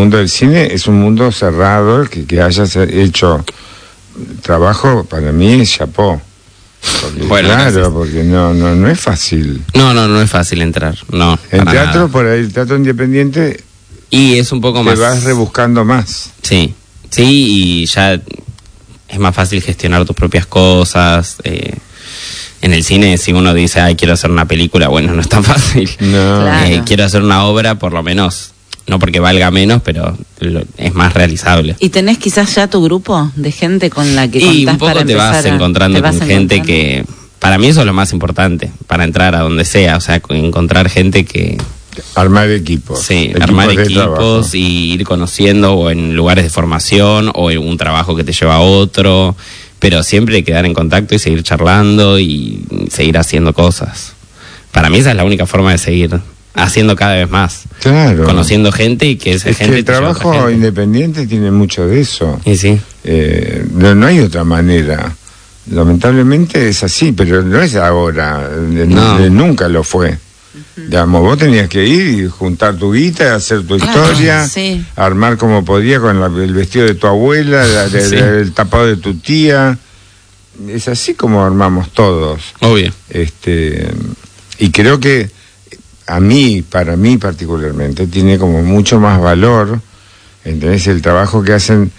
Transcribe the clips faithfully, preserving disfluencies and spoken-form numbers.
mundo del cine es un mundo cerrado, que, que hayas hecho trabajo, para mí es chapó. Porque, bueno, claro, gracias. porque no, no, no es fácil. No, no, no es fácil entrar, no. En para teatro, nada. por ahí, el teatro independiente, Y es un poco te más... vas rebuscando más. Sí, sí, y ya es más fácil gestionar tus propias cosas. Eh, en el cine, si uno dice, ay, quiero hacer una película, bueno, no es tan fácil. No. Claro. Eh, quiero hacer una obra, por lo menos, no porque valga menos, pero lo, es más realizable. ¿Y tenés quizás ya tu grupo de gente con la que Y contás un poco para te vas empezar a- encontrando te vas con gente encontrando? que... Para mí eso es lo más importante, para entrar a donde sea, o sea, con- encontrar gente que... Armar equipos. Sí, equipos armar de equipos trabajo. y ir conociendo o en lugares de formación o en un trabajo que te lleva a otro, pero siempre quedar en contacto y seguir charlando y seguir haciendo cosas. Para mí esa es la única forma de seguir haciendo cada vez más, Claro. conociendo gente y que esa Es gente que el te lleve a otra trabajo gente. independiente tiene mucho de eso. Y sí, Eh, no, no hay otra manera. Lamentablemente es así, pero no es ahora. de- No. de- nunca lo fue. Digamos, vos tenías que ir y juntar tu guita, hacer tu Claro, historia, sí. armar como podía con la- el vestido de tu abuela, la- de- Sí. de- el tapado de tu tía. Es así como armamos todos. obvio. Este, y creo que a mí, para mí particularmente, tiene como mucho más valor, ¿entendés? El trabajo que hacen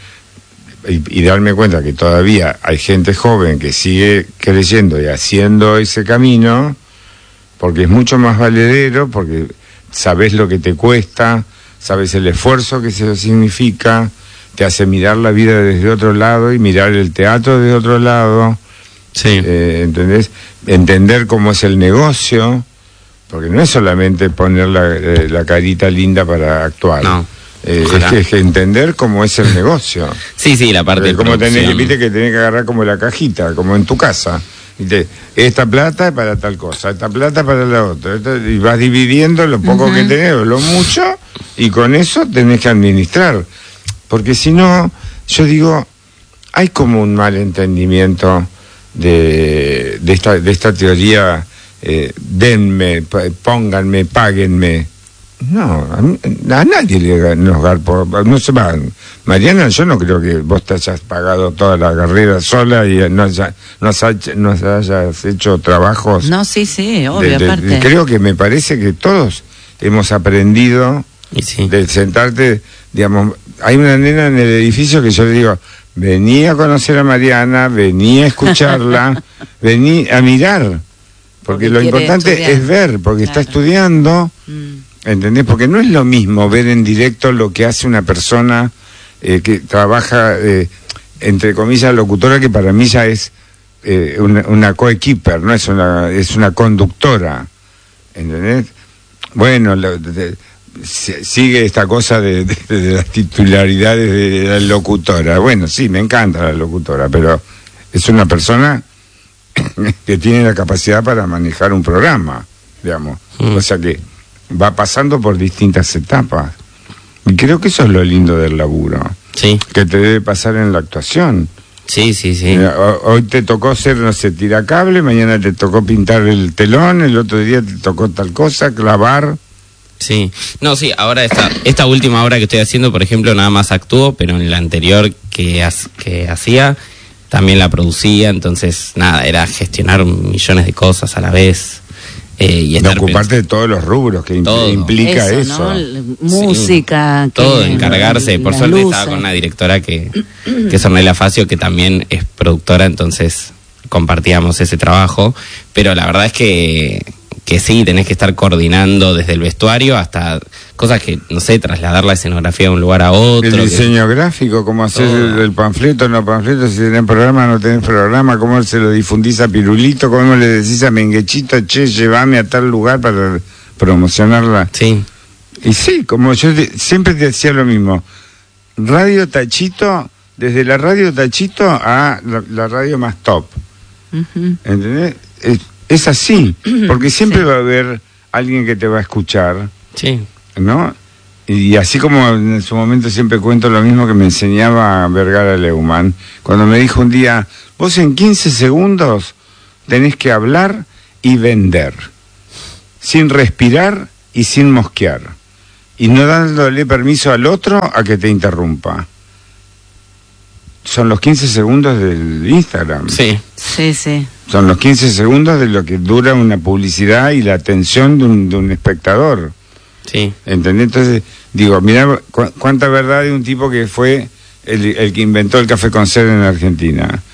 y, y darme cuenta que todavía hay gente joven que sigue creyendo y haciendo ese camino, porque es mucho más valedero, porque sabes lo que te cuesta, sabes el esfuerzo que eso significa, te hace mirar la vida desde otro lado y mirar el teatro desde otro lado. Sí. Eh, ¿entendés? Entender cómo es el negocio, porque no es solamente poner la, eh, la carita linda para actuar. No, Eh, es, ojalá. que, es que entender cómo es el negocio. Sí, sí, la parte Eh, de como tenés que, producción. viste que tenés que agarrar como la cajita, como en tu casa. ¿Viste? Esta plata es para tal cosa, esta plata es para la otra. esta- y vas dividiendo lo poco Ujú. que tenés o lo mucho, y con eso tenés que administrar. Porque si no, yo digo, hay como un mal entendimiento de, de, esta, de esta teoría, eh, denme, p- pónganme, páguenme. No, a, mí- a nadie le nos garpo, no se van. Mariana, yo no creo que vos te hayas pagado toda la carrera sola y no, haya, no, has- no hayas hecho trabajos. No, sí, sí, obvio, de- de- aparte. de- creo que me parece que todos hemos aprendido Y sí. de sentarte, digamos, hay una nena en el edificio que yo le digo, vení a conocer a Mariana, vení a escucharla, vení a mirar, porque, Porque lo quiere importante estudiar. es ver, porque está Claro. estudiando, Mm. ¿entendés? Porque no es lo mismo ver en directo lo que hace una persona eh, que trabaja, eh, entre comillas, locutora, que para mí ya es eh, una, una coequiper, no es una, es una conductora, ¿entendés? Bueno, lo- de- si- sigue esta cosa de, de- de las titularidades de la locutora. Bueno, sí, me encanta la locutora, pero es una persona que tiene la capacidad para manejar un programa, digamos. Mm. O sea que va pasando por distintas etapas. Y creo que eso es lo lindo del laburo, Sí, que te debe pasar en la actuación. sí, sí, sí. Mira, ho- hoy te tocó ser, no sé, tiracable, mañana te tocó pintar el telón, el otro día te tocó tal cosa, clavar. Sí, no, sí, ahora esta, esta última obra que estoy haciendo, por ejemplo, nada más actúo, pero en la anterior que, ha- que hacía, también la producía, entonces, nada, era gestionar millones de cosas a la vez. Eh, y De estar ocuparte de todos los rubros que impl- Todo. implica eso. ¿no? L- Música. pens- todo, que- encargarse. Por las suerte luces. estaba con una directora que, que es Ornella Facio, que también es productora, entonces compartíamos ese trabajo, pero la verdad es que que sí, tenés que estar coordinando desde el vestuario hasta cosas que, no sé, trasladar la escenografía de un lugar a otro. El que- diseño gráfico, cómo hacer el, Todo. el panfleto, no panfleto, si tenés programa, no tenés programa, cómo se lo difundís a Pirulito, cómo le decís a Menguechito, che, llévame a tal lugar para promocionarla. Sí, Y sí, como yo te- siempre te decía lo mismo, Radio Tachito, desde la Radio Tachito a la, la radio más top, Ujú. ¿entendés? Es, es así, porque siempre Sí. va a haber alguien que te va a escuchar, sí, ¿no? Y así como en su momento siempre cuento lo mismo que me enseñaba Vergara Leumann, cuando me dijo un día, vos en quince segundos tenés que hablar y vender, sin respirar y sin mosquear. y no dándole permiso al otro a que te interrumpa. Son los quince segundos del Instagram. Sí. Sí, sí. Son los quince segundos de lo que dura una publicidad y la atención de un, de un espectador. Sí. ¿Entendés? Entonces, digo, mirá cu cuánta verdad de un tipo que fue el, el que inventó el café con sed en Argentina,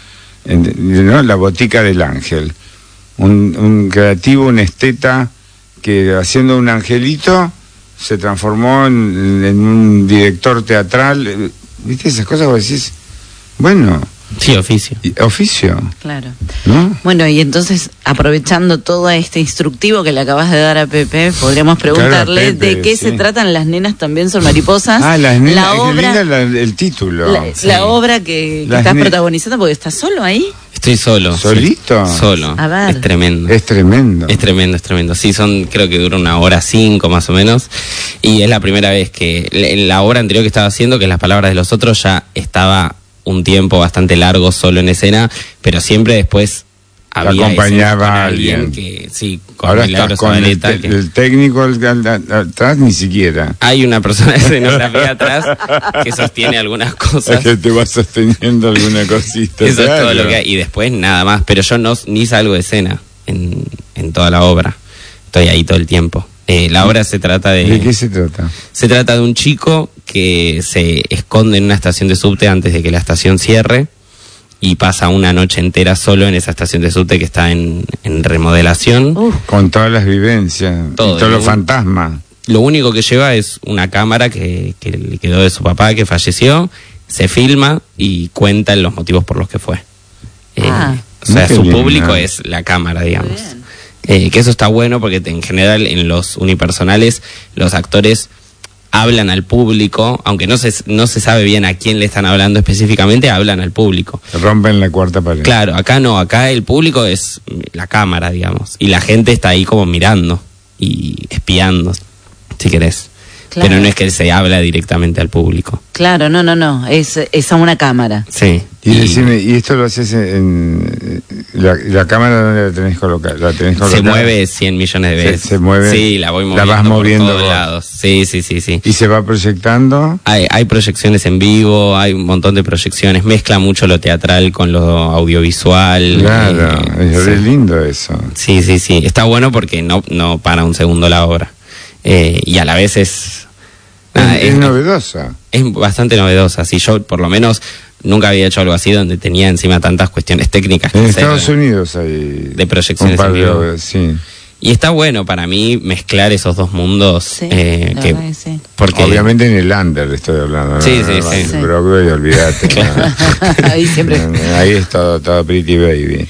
¿no? La botica del ángel. Un, un creativo, un esteta que haciendo un angelito se transformó en, en un director teatral. ¿Viste esas cosas? Vos decís, bueno... Sí, oficio. Oficio. Claro. ¿No? Bueno, y entonces, aprovechando todo este instructivo que le acabas de dar a Pepe, podríamos preguntarle Claro, Pepe, de qué sí. se tratan Las nenas también son mariposas. Ah, las nenas, la qué obra, linda la- el título. la, Sí. la obra que, que Las estás ne- protagonizando, porque estás solo ahí. Estoy solo. sí. ¿Solito? Solo. A ver. Es tremendo. Es tremendo. Es tremendo, es tremendo. Sí, son, creo que dura una hora cinco más o menos. Y es la primera vez que en la obra anterior que estaba haciendo, que es Las palabras de los otros, ya estaba un tiempo bastante largo solo en escena, pero siempre después había acompañaba escenas con a alguien. que sí, con Ahora Milagros estás con el, Zabaleta, te- que- el técnico al- al- al- atrás ni siquiera. hay una persona de escenografía atrás que sostiene algunas Es cosas. que te va sosteniendo alguna cosita. Eso es todo claro. lo que hay. Y después nada más. Pero yo no ni salgo de escena en, en toda la obra. Estoy ahí todo el tiempo. Eh, la obra se trata de... ¿De qué se trata? Se trata de un chico que se esconde en una estación de subte antes de que la estación cierre y pasa una noche entera solo en esa estación de subte que está en, en remodelación. Uf, Con todas las vivencias, Todo, y todos los ¿no? fantasmas. Lo único que lleva es una cámara que, que le quedó de su papá que falleció, se filma y cuenta los motivos por los que fue. Eh, Ah. o sea, Qué su bien, público ¿no? es la cámara, digamos. bien. Eh, que eso está bueno porque te- en general en los unipersonales los actores hablan al público, aunque no se, no se sabe bien a quién le están hablando específicamente, hablan al público. Rompen la cuarta pared. Claro, acá no, acá el público es la cámara, digamos, y la gente está ahí como mirando y espiando, si querés. Claro. Pero no es que se habla directamente al público. claro, no, no, no, es, es a una cámara. Sí. Y, decime, ¿y esto lo haces en, en- la, la cámara dónde la tenés colocada? ¿La tenés se colocada? mueve cien millones de Se- veces. se mueve. Sí, la voy La moviendo, vas moviendo por todos vos. lados. Sí, sí, sí, sí. ¿Y se va proyectando? Hay, hay proyecciones en vivo, hay un montón de proyecciones, mezcla mucho lo teatral con lo audiovisual. Claro, eh, es sí. re lindo eso. Sí, sí, sí. Está bueno porque no, no para un segundo la obra. Eh, y a la vez es... nada, es, es novedosa. es bastante novedosa. Sí, yo por lo menos nunca había hecho algo así donde tenía encima tantas cuestiones técnicas que En hacer. Estados Unidos hay de proyecciones un par en de vivo. obras, sí. Y está bueno para mí mezclar esos dos mundos. Sí, eh, la que, verdad que sí. porque Obviamente en el under estoy hablando, ¿no? Sí, sí, No, sí. no, Broadway, olvídate. ¿no? Ahí siempre. No, no, ahí es todo, todo Pretty Baby.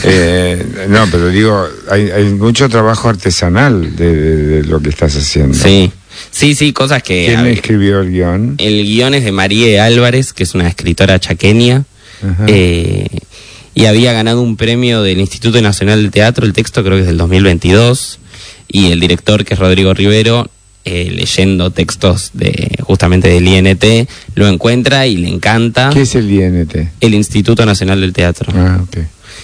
Eh, no, pero digo, hay, hay mucho trabajo artesanal de, de- de lo que estás haciendo. sí, sí, sí, cosas que... ¿Quién a ver, escribió el guión? el guión es de Marie Álvarez, que es una escritora chaqueña. Ajá. eh, y había ganado un premio del Instituto Nacional de Teatro, el texto creo que es del dos mil veintidós, y el director, que es Rodrigo Rivero, eh, leyendo textos de justamente del I N T, lo encuentra y le encanta. ¿Qué es el I N T? El Instituto Nacional del Teatro. Ah, ok.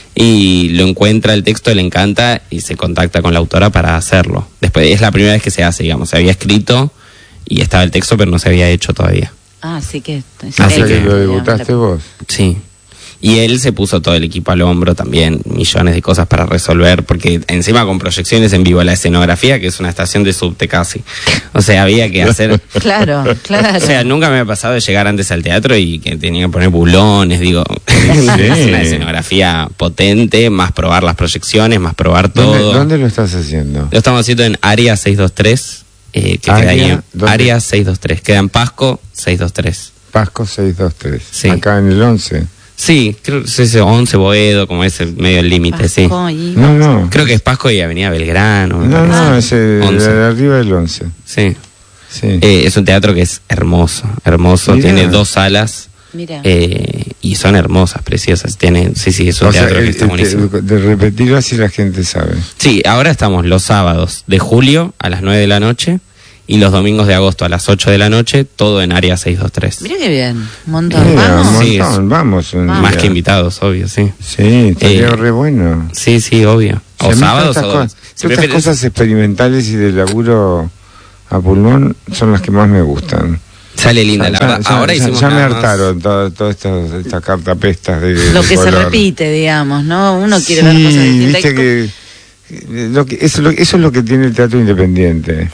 Y lo encuentra el texto, le encanta y se contacta con la autora para hacerlo. Después es la primera vez que se hace, digamos, se había escrito y estaba el texto, pero no se había hecho todavía. Ah, así que... O Así sea que- que lo debutaste vos. Sí. Y él se puso todo el equipo al hombro también, millones de cosas para resolver, porque encima con proyecciones en vivo, la escenografía, que es una estación de subte casi. O sea, había que hacer... Claro, claro. O sea, nunca me ha pasado de llegar antes al teatro y que tenía que poner bulones, digo, es una escenografía potente, más probar las proyecciones, más probar todo. ¿Dónde, dónde lo estás haciendo? Lo estamos haciendo en Área seiscientos veintitrés, eh, que ¿Área? queda ahí en ¿Dónde? Área seiscientos veintitrés, queda en Pasco seiscientos veintitrés. Pasco seiscientos veintitrés. Sí. Acá en el once. Sí, creo que es ese once Boedo, como ese medio el límite, sí. Pasco y- No, no. Creo que es Pasco y Avenida Belgrano. me No, parece. no, es el, once. de arriba del once. Sí. Sí. Eh, es un teatro que es hermoso, hermoso. Mirá. Tiene dos salas Mira. eh, y son hermosas, preciosas. Tiene, sí, sí, es un O sea, teatro que el- está el- buenísimo. de, de repetirlo así la gente sabe. Sí, ahora estamos los sábados de julio a las nueve de la noche y los domingos de agosto a las ocho de la noche, todo en Área seiscientos veintitrés. Mira qué bien. Un montón. Mira, Vamos. un Sí, montón, es- vamos. un Vamos. Más día. que invitados, obvio, sí. Sí, estaría Eh, re bueno. Sí, sí, obvio. Si a O mí sábados todas o estas cosas, si todas estas prefieres- cosas experimentales y de laburo a pulmón son las que más me gustan. Sale linda, Ya, la verdad. ya, Ahora ya, hicimos ya me nada más. hartaron todas toda estas esta cartapestas de, Lo de que color. se repite, digamos, ¿no? Uno quiere Sí, ver cosas distintas. viste que, lo que eso, lo, eso es lo que tiene el teatro independiente.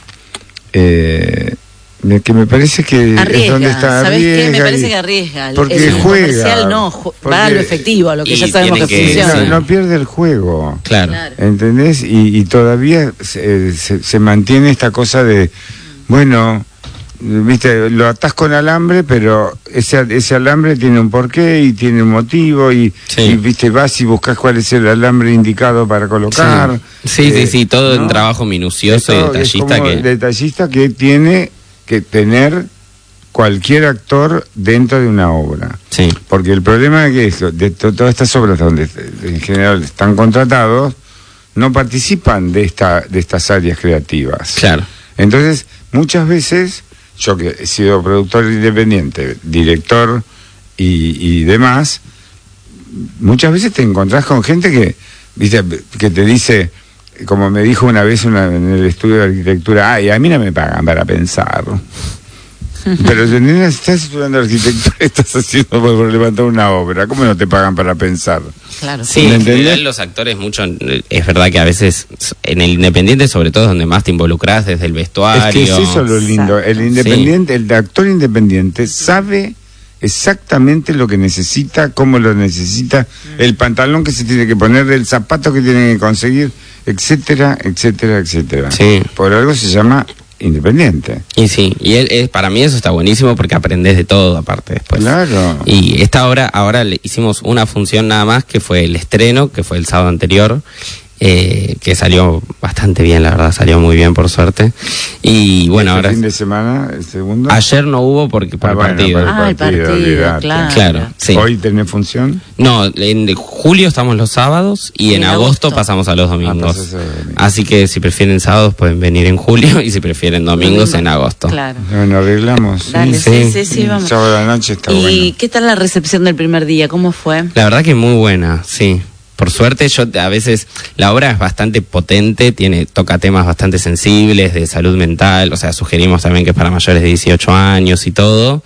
Eh, me- que me parece que Arriesga, es donde está. ¿sabés qué? Me arriesga parece y- que arriesga. El- porque el juega, comercial no, ju- porque- va a lo efectivo, a lo que y ya sabemos que, tiene que- funciona. no, no pierde el juego. Claro. Claro. ¿Entendés? Y, y todavía se, se, se mantiene esta cosa de, bueno, viste, lo atás con alambre, pero ese, ese alambre tiene un porqué y tiene un motivo y, Sí. y, viste, vas y buscas cuál es el alambre indicado para colocar. Sí, sí, Eh, sí, todo ¿no? un trabajo minucioso y Todo es detallista como que... detallista que tiene que tener cualquier actor dentro de una obra. Sí, Porque el problema es que esto, de to- todas estas obras donde eh, en general están contratados, no participan de esta de estas áreas creativas. claro. Entonces, muchas veces, yo que he sido productor independiente, director y, y demás, muchas veces te encontrás con gente que, viste, que te dice, como me dijo una vez una, en el estudio de arquitectura, ay, a mí no me pagan para pensar. Pero si nena, estás estudiando arquitectura, estás haciendo por levantar una obra, ¿cómo no te pagan para pensar? Claro. Sí, ¿Me en entendés? general los actores mucho, es verdad que a veces en el independiente sobre todo es donde más te involucras desde el vestuario. Es que es eso lo lindo. Exacto. El independiente, el actor independiente sabe exactamente lo que necesita, cómo lo necesita, el pantalón que se tiene que poner, el zapato que tiene que conseguir, etcétera, etcétera, etcétera. Sí. Por algo se llama independiente. Y sí, y él, es, para mí eso está buenísimo porque aprendes de todo aparte después. Claro. Y esta hora, ahora le hicimos una función nada más, que fue el estreno, que fue el sábado anterior, eh, que salió bastante bien, la verdad, salió muy bien por suerte. Y bueno, Este ahora... fin de semana, el segundo. Ayer no hubo porque por Ah, el bueno, partido. por Ah, el partido, olvidate. claro. Claro, sí. ¿Hoy tenés función? No, en julio estamos los sábados y en, En agosto, agosto. pasamos a los domingos. Ah, pasás a los domingos. Así que si prefieren sábados pueden venir en julio y si prefieren domingos Domingo. en agosto. Claro. Bueno, arreglamos. Dale, Sí. sí, sí, sí, El vamos. sábado a la noche está ¿Y bueno. qué tal la recepción del primer día? ¿Cómo fue? La verdad que muy buena, sí. Por suerte, yo a veces la obra es bastante potente, tiene toca temas bastante sensibles de salud mental, o sea, sugerimos también que es para mayores de dieciocho años y todo.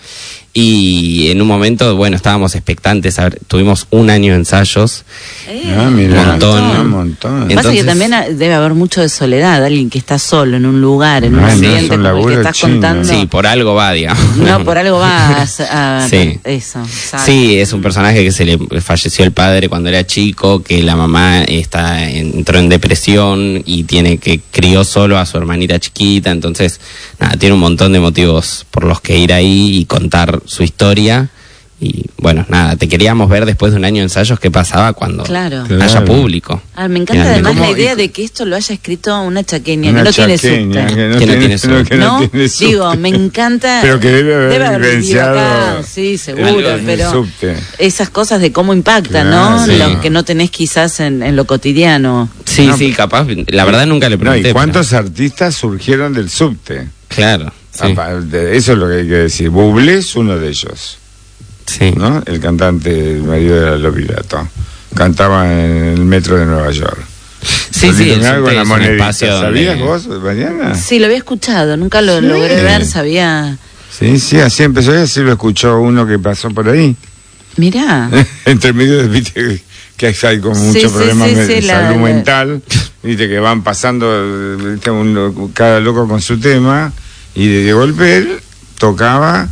Y en un momento, bueno, estábamos expectantes, a ver, tuvimos un año de ensayos. Eh, Ah, mira, montón. un montón. En- Pasa que Entonces- también ha- debe haber mucho de soledad, alguien que está solo en un lugar, en un Ay, no, ambiente es un como el laburo que estás chino. contando. Sí, por algo va, digamos. No, por algo vas a, a- Sí. eso. exacto. Sí, es un personaje que se le falleció el padre cuando era chico, que la mamá está entró en depresión y tiene que crió solo a su hermanita chiquita, entonces nada, tiene un montón de motivos por los que ir ahí y contar su historia. Y bueno, nada, te queríamos ver después de un año de ensayos qué pasaba cuando Claro. haya Claro. público. Ah, me encanta Finalmente. además la ¿Cómo? idea Y- de que esto lo haya escrito una chaqueña Una que no tiene chaqueña, subte. que no Que no tiene, tiene no, subte. que no No, tiene subte. digo, me encanta. Pero que debe haber vivido vivenciado acá, sí, seguro, algo en el pero subte. esas cosas de cómo impactan, Claro, ¿no? sí. Lo que no tenés quizás en, en lo cotidiano. Sí, No, sí, capaz, la verdad nunca le No, pregunté. ¿y cuántos artistas surgieron del subte? pero- Claro, sí, Aparte, eso es lo que hay que decir. Bublé es uno de ellos, sí. ¿no? El cantante, el marido de la Lopilato. Cantaba en el metro de Nueva York. Sí, sí, el algo subte en la es un monedita. espacio donde- ¿Sabías vos, Mariana? Sí, lo había escuchado, nunca lo Sí. logré ver, sabía. Sí, sí, así empezó y así lo escuchó uno que pasó por ahí. Mirá. Entre medio de, viste, que hay como Sí, muchos sí, problemas sí, de sí, la- salud la- mental, viste, que van pasando, viste, un lo- cada loco con su tema, y de, de golpe él tocaba,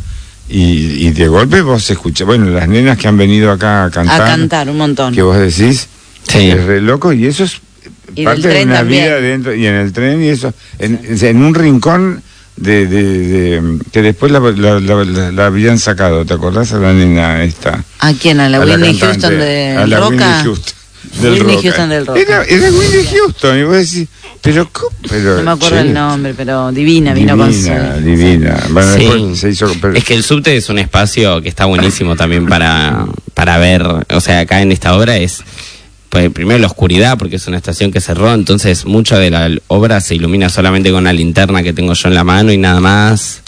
y, y de golpe vos escuchás, bueno, las nenas que han venido acá a cantar, A cantar un montón. que vos decís, Sí. es re loco, y eso es Y parte del de tren una también. vida dentro, y en el tren, y eso, en, en un rincón de, de, de- que después la, la, la- la- la habían sacado, ¿te acordás a la nena esta? ¿A quién? ¿A la A la Whitney cantante, Houston de a la Roca? Whitney Houston del Whitney Roca. Houston del Roca. Era, era Whitney Houston, y vos decís, pero ¿cómo? Pero, No me acuerdo che, el nombre, pero divina, vino con su... divina, divina. Bueno, Sí. después se hizo, pero- Es que el subte es un espacio que está buenísimo también para, para ver, o sea, acá en esta obra es, pues, primero la oscuridad, porque es una estación que cerró, entonces mucha de la obra se ilumina solamente con una linterna que tengo yo en la mano y nada más.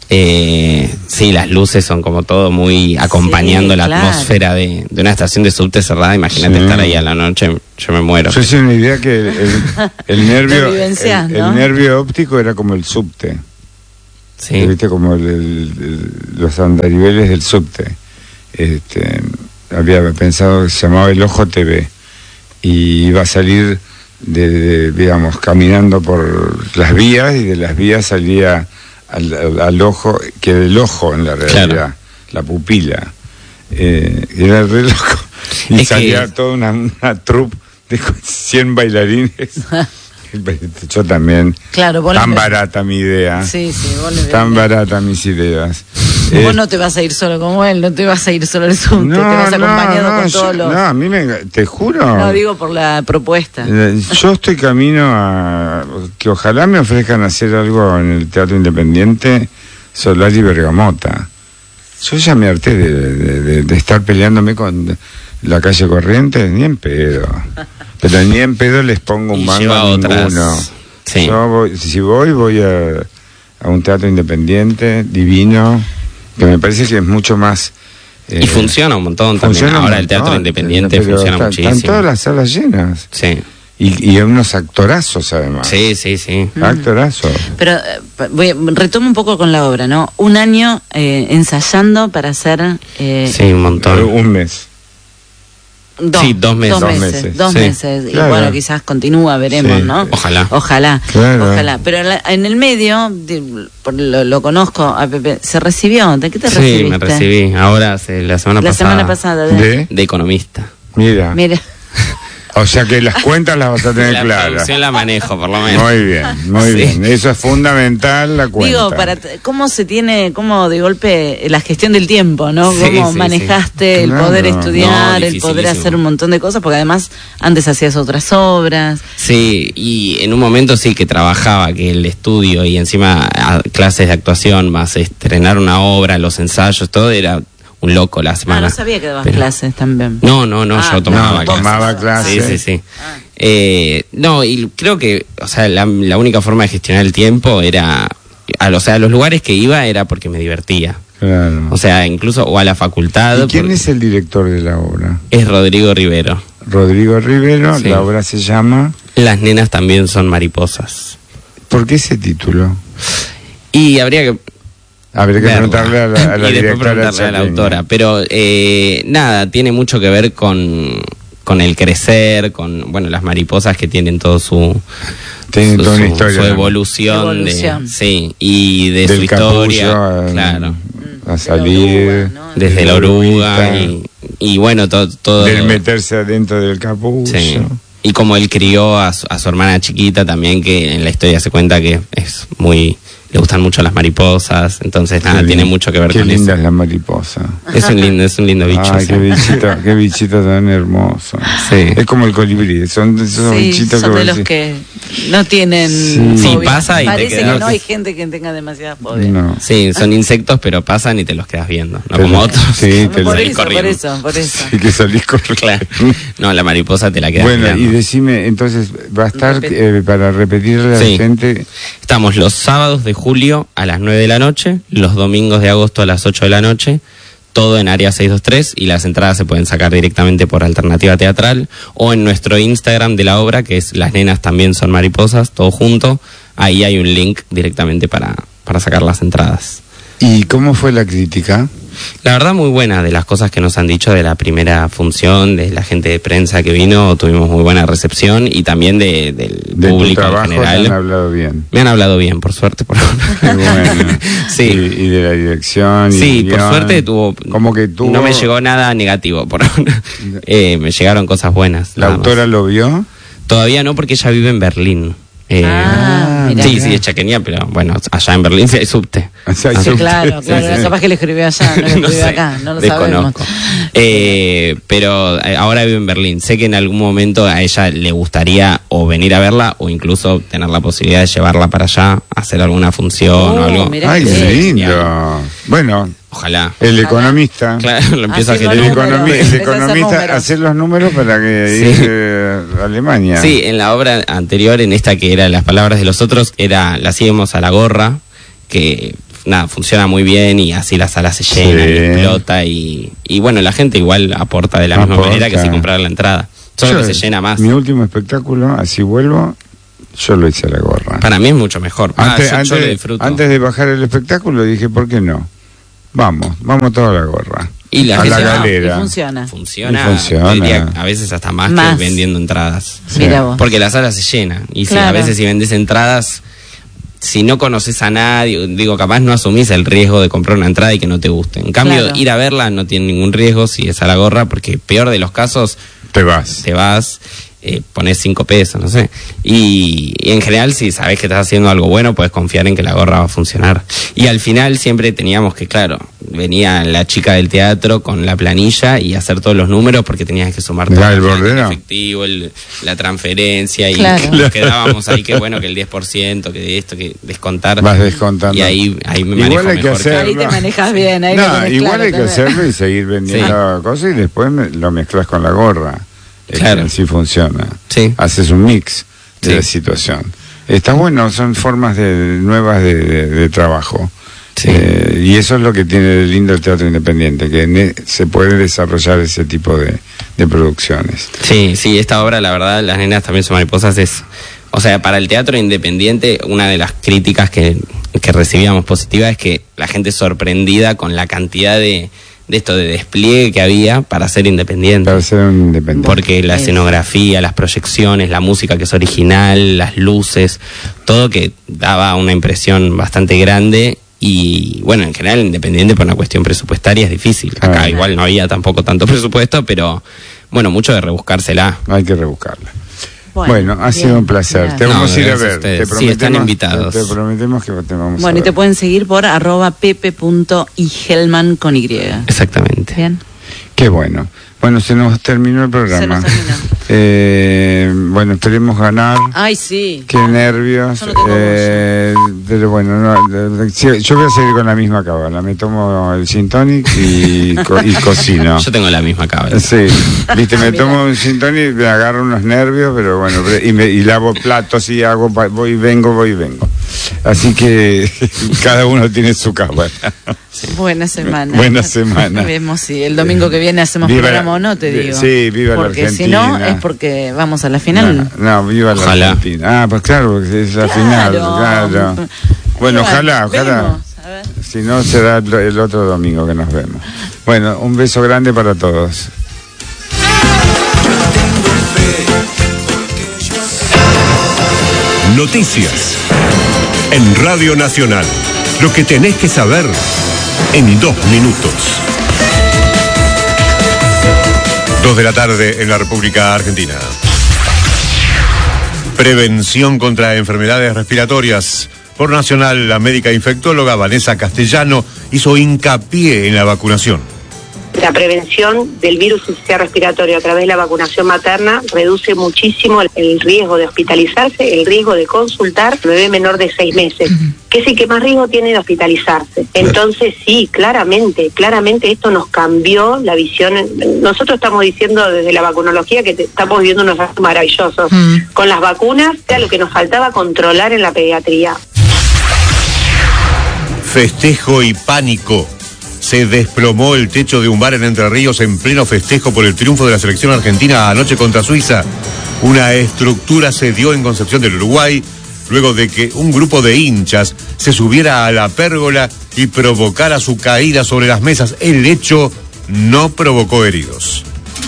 Eh, sí, las luces son como todo muy acompañando Sí, la claro. atmósfera de, de una estación de subte cerrada. Imagínate Sí. estar ahí a la noche, yo me muero. yo hice una idea que el, el nervio, Lo vivenciás, el, ¿no? el nervio óptico era como el subte. Sí. Viste como el, el, el, los andariveles del subte. Este, había pensado que se llamaba El Ojo T V y iba a salir de, de, digamos, caminando por las vías, y de las vías salía al, al, al ojo, que era el ojo en la realidad, claro. La pupila. Eh, era re loco. Y es salía que... toda una, una troupe de cien bailarines. Yo también. Claro, tan le... barata mi idea. Sí, sí, vos le tan barata mis ideas. Vos eh, no te vas a ir solo como él, no te vas a ir solo al subte, no, te vas acompañado no, con yo, todos los... No, a mí me... Te juro... No, digo por la propuesta. Yo estoy camino a... Que ojalá me ofrezcan hacer algo en el Teatro Independiente, Solari y Bergamota. Yo ya me harté de, de, de, de estar peleándome con la calle Corrientes, ni en pedo. Pero ni en pedo les pongo un mango a ninguno. Sí. Yo voy, si voy, voy a, a un teatro independiente, divino, que me parece que es mucho más... Eh, y funciona un montón también. Ahora un montón, el teatro independiente funciona está, muchísimo. Están todas las salas llenas. Sí. Y, y unos actorazos además. Sí, sí, sí. Mm. Actorazos. Pero eh, voy, retomo un poco con la obra, ¿no? Un año eh, ensayando para hacer... Eh, sí, un montón. Un mes. Dos, sí, dos meses. Dos meses. Dos sí. meses. Claro. Y bueno, quizás continúa, veremos, sí. ¿no? Ojalá. Ojalá. Claro. Ojalá. Pero en, la, en el medio, de, por, lo, lo conozco a Pepe, ¿se recibió? ¿De qué te sí, recibiste? Sí, me recibí. Ahora, hace, la semana la pasada. La semana pasada. ¿De? ¿De? De economista. Mira. Mira. O sea que las cuentas las vas a tener la claras. La producción la manejo, por lo menos. Muy bien, muy sí. bien. Eso es fundamental, la cuenta. Digo, para cómo se tiene, cómo de golpe la gestión del tiempo, ¿no? Sí, cómo sí, manejaste sí. el Claro. poder estudiar, No, el poder hacer un montón de cosas, porque además antes hacías otras obras. Sí, y en un momento sí que trabajaba, que el estudio y encima a, clases de actuación, más estrenar una obra, los ensayos, todo era... un loco la semana. Ah, no sabía que dabas pero... clases también. No, no, no, ah, yo tomaba no, clases. tomaba clases. Sí, sí, sí. Ah. Eh, no, y creo que, o sea, la, la única forma de gestionar el tiempo era, a, o sea, a los lugares que iba era porque me divertía. Claro. O sea, incluso, o a la facultad. ¿Y quién es el director de la obra? Es Rodrigo Rivero. Rodrigo Rivero, sí. La obra se llama... Las nenas también son mariposas. ¿Por qué ese título? Y habría que... Habría que verla. preguntarle a la, a la y después directora preguntarle a la autora. Pero eh, nada, tiene mucho que ver con, con el crecer, con bueno las mariposas que tienen todo su, tienen su, toda una su, historia, su evolución, evolución. De, sí, y de del su historia, capullo a, claro, a salir oruga, ¿no? desde la oruga y, y bueno todo, todo del meterse adentro del capullo. Sí. Y como él crió a su, a su hermana chiquita también, que en la historia se cuenta que es muy... Le gustan mucho las mariposas, entonces nada, qué tiene lindo, mucho que ver qué con eso. Qué linda es la mariposa. Es un lindo, es un lindo bicho. Ay, sí. qué bichito, qué bichito tan hermoso. Sí. Es como el colibrí, son esos sí, bichitos son que... de los que no tienen sí, sí fobia. pasa y Parece te que quedas... no hay gente que tenga demasiada fobia. No. Sí, son insectos, pero pasan y te los quedas viendo, no Te como lo, otros. Sí, te por, lo, eso, por eso, por eso. Sí, que salís corriendo. Claro. No, la mariposa te la quedas Bueno, mirando. y decime, entonces, ¿va a estar Repet- eh, para repetirle a Sí. la gente? Estamos los sábados de julio a las nueve de la noche, los domingos de agosto a las ocho de la noche, todo en área seiscientos veintitrés, y las entradas se pueden sacar directamente por Alternativa Teatral o en nuestro Instagram de la obra, que es Las nenas también son mariposas, todo junto. Ahí hay un link directamente para, para sacar las entradas. ¿Y cómo fue la crítica? La verdad muy buena, de las cosas que nos han dicho de la primera función, de la gente de prensa que vino, tuvimos muy buena recepción, y también de, del De tu público en trabajo general. te han hablado bien. Me han hablado bien, por suerte. Por Qué bueno. Sí. Y, y de la dirección. Y Sí, el por guión. suerte tuvo, Como que tuvo... no me llegó nada negativo, por ahora. Eh, me llegaron cosas buenas. ¿La nada autora más. lo vio? Todavía no, porque ella vive en Berlín. Eh, Ah, mirá. sí, sí, es chaqueña, pero bueno, allá en Berlín sí hay subte. O sea, Sí, yo- claro, claro. Sí, sí. Capaz que le escribió allá, no le escribió sé, acá, no lo sabemos. desconozco. Eh, pero eh, ahora vive en Berlín. Sé que en algún momento a ella le gustaría o venir a verla o incluso tener la posibilidad de llevarla para allá, hacer alguna función Oh, o algo. mirá. Ay, Sí. qué lindo. Bueno, Ojalá. el economista. Claro, lo empiezo a Haciendo El, generar. números. economi- el Empieza a hacer economista números. hacer los números para que Sí. ir eh, a Alemania. Sí, en la obra anterior, en esta que era Las palabras de los otros, era la hacíamos a la gorra, que nada, funciona muy bien y así la sala se llena Sí. y explota y, y bueno, la gente igual aporta de la misma Aporta. manera que si comprara la entrada. Solo Yo, que se llena más. Mi último espectáculo, así vuelvo, Yo lo hice a la gorra. Para mí es mucho mejor. Antes, ah, yo, antes, yo lo disfruto. Antes de bajar el espectáculo dije, ¿por qué no? Vamos, vamos toda la gorra. Y la a la gente- galera. Y funciona. Funciona, Y funciona. diría, a veces hasta más, Más. que vendiendo entradas. Sí. Mira vos. Porque la sala se llena. Y si Claro. a veces si vendes entradas, si no conoces a nadie, digo, capaz no asumís el riesgo de comprar una entrada y que no te guste. En cambio, Claro. ir a verla no tiene ningún riesgo si es a la gorra, porque peor de los casos, Te vas. te vas, eh, pones cinco pesos, no sé. Y, y en general, si sabes que estás haciendo algo bueno, puedes confiar en que la gorra va a funcionar. Y al final siempre teníamos que, claro, venía la chica del teatro con la planilla y hacer todos los números porque tenías que sumar todo Ah, el el bordero. efectivo, el- la transferencia, y Claro. nos quedábamos ahí, que bueno, que el diez por ciento, que de esto, que descontar. Vas descontando. Y ahí, ahí me Igual manejo hay que mejor. hacer- Ahí te manejas bien, ahí no, lo tenés igual claro hay que también. hacerlo y seguir vendiendo cosas y después me- lo mezclas con la gorra. Es Claro. que así funciona. Sí. Haces un mix de Sí. la situación. Está bueno, son formas de, nuevas de, de- de trabajo. Sí. Eh, y eso es lo que tiene de lindo el teatro independiente, que ne- se puede desarrollar ese tipo de, de producciones. Sí, sí, esta obra, la verdad, Las nenas también son mariposas, es... O sea, para el teatro independiente, una de las críticas que, que recibíamos positiva es que la gente es sorprendida con la cantidad de, de esto de despliegue que había para ser independiente. Para ser un independiente. Porque la Es. escenografía, las proyecciones, la música que es original, las luces, todo que daba una impresión bastante grande. Y bueno, en general Independiente por una cuestión presupuestaria es difícil. Acá Ah. igual no había tampoco tanto presupuesto, pero bueno, mucho de rebuscársela. Hay que rebuscarla. Bueno, ha bien, sido un placer. gracias. Te vamos No, a ir a gracias a ver. ustedes. Te Sí, prometemos, están invitados. Te prometemos que te vamos a Bueno, y ver. te pueden seguir por arroba pepe.igelman con Y. Exactamente. Bien. Qué bueno. Bueno, se nos terminó el programa. Se nos terminó. Eh, bueno, esperemos ganar. Ay, sí. Qué nervios. Yo no tengo Eh, pero bueno, no, de- de- sí, yo voy a seguir con la misma cábala. Me tomo el gin tonic y, co- y cocino. Yo tengo la misma cabeza. Sí, viste, me Mira. tomo un gin tonic, me agarro unos nervios, pero bueno, pero- y, me, y lavo platos y hago, pa- voy y vengo, voy y vengo. Así que cada uno tiene su cábala. Buena semana. Buena semana. Vemos si el domingo que viene hacemos Viva programa la- o no, te vi- digo. sí, viva la Porque si no, Argentina. es porque vamos a la final. No, no, viva Ojalá. la Argentina. Ah, pues claro, porque es la final, claro. Bueno, ojalá, ojalá. Vemos, a ver. Si no, será el el otro domingo que nos vemos. Bueno, un beso grande para todos. Noticias en Radio Nacional. Lo que tenés que saber en dos minutos. Dos de la tarde en la República Argentina. Prevención contra enfermedades respiratorias. Por Nacional, la médica infectóloga Vanessa Castellano hizo hincapié en la vacunación. La prevención del virus sincicial respiratorio a través de la vacunación materna reduce muchísimo el riesgo de hospitalizarse, el riesgo de consultar al bebé menor de seis meses, que es el que más riesgo tiene de hospitalizarse. Entonces sí, claramente, claramente esto nos cambió la visión. Nosotros estamos diciendo desde la vacunología que te- estamos viviendo unos años maravillosos. Mm. Con las vacunas era lo que nos faltaba controlar en la pediatría. Festejo y pánico. Se desplomó el techo de un bar en Entre Ríos en pleno festejo por el triunfo de la selección argentina anoche contra Suiza. Una estructura se dio en Concepción del Uruguay luego de que un grupo de hinchas se subiera a la pérgola y provocara su caída sobre las mesas. El hecho no provocó heridos.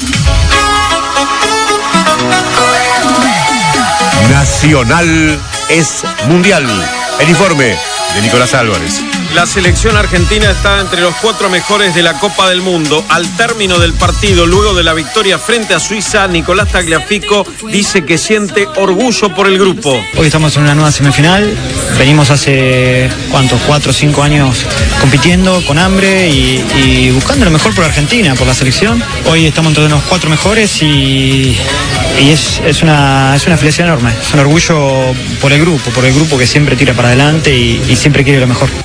Nacional es mundial. El informe de Nicolás Álvarez. La selección argentina está entre los cuatro mejores de la Copa del Mundo. Al término del partido, luego de la victoria frente a Suiza, Nicolás Tagliafico dice que siente orgullo por el grupo. Hoy estamos en una nueva semifinal, venimos hace, ¿cuántos? Cuatro o cinco años compitiendo con hambre y, y buscando lo mejor por Argentina, por la selección. Hoy estamos entre los cuatro mejores y, y es, es, una, es una felicidad enorme, es un orgullo por el grupo, por el grupo que siempre tira para adelante y, y siempre quiere lo mejor.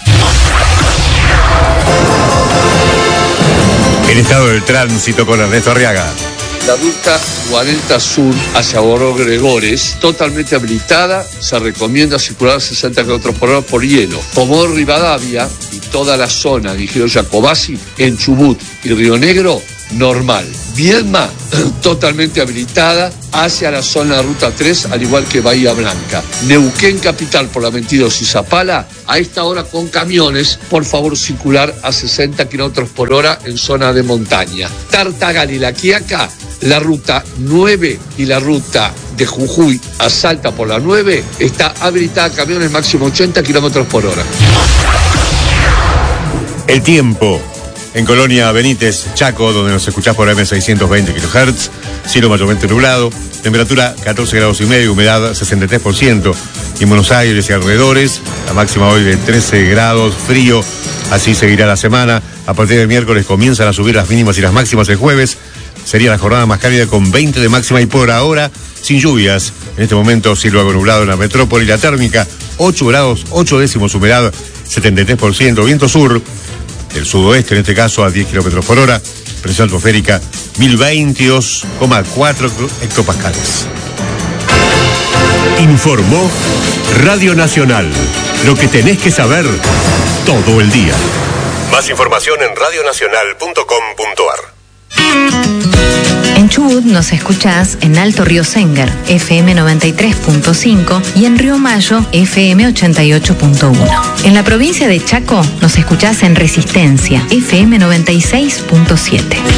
El estado del tránsito con Ernesto Arriaga. La ruta cuarenta Sur hacia Boró Gregores, totalmente habilitada, se recomienda circular a sesenta kilómetros por hora por hielo. Comodoro Rivadavia y toda la zona de Ingeniero Jacobasi, en Chubut y Río Negro, normal. Viedma, totalmente habilitada hacia la zona de Ruta tres, al igual que Bahía Blanca. Neuquén Capital por la veintidós y Zapala, a esta hora con camiones, por favor circular a sesenta kilómetros por hora en zona de montaña. Tartagal y La Quiaca, la ruta nueve y la ruta de Jujuy a Salta por la nueve, está habilitada a camiones máximo ochenta kilómetros por hora. El tiempo. En Colonia Benítez, Chaco, donde nos escuchás por eme seiscientos veinte kilohertz, cielo mayormente nublado, temperatura catorce grados y medio, humedad sesenta y tres por ciento. Y en Buenos Aires y alrededores, la máxima hoy de trece grados, frío, así seguirá la semana. A partir del miércoles comienzan a subir las mínimas y las máximas el jueves. Sería la jornada más cálida con veinte de máxima y por ahora sin lluvias. En este momento cielo algo nublado en la metrópoli, la térmica ocho grados, ocho décimos, humedad setenta y tres por ciento, viento sur del sudoeste, en este caso a diez kilómetros por hora, presión atmosférica mil veintidós coma cuatro hectopascales. Informó Radio Nacional. Lo que tenés que saber todo el día. Más información en radionacional punto com punto ar. En Chubut nos escuchás en Alto Río Sengar, efe eme noventa y tres punto cinco, y en Río Mayo, efe eme ochenta y ocho punto uno. En la provincia de Chaco nos escuchás en Resistencia, efe eme noventa y seis punto siete.